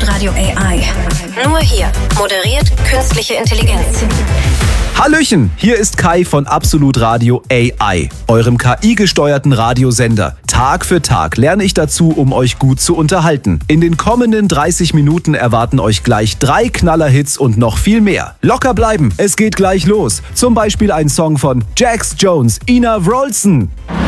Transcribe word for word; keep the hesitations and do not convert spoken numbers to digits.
Radio A I. Nur hier moderiert künstliche Intelligenz. Hallöchen, hier ist Kai von Absolut Radio A I, eurem K I-gesteuerten Radiosender. Tag für Tag lerne ich dazu, um euch gut zu unterhalten. In den kommenden dreißig Minuten erwarten euch gleich drei Knallerhits und noch viel mehr. Locker bleiben, es geht gleich los. Zum Beispiel ein Song von Jax Jones, Ina Wroldsen.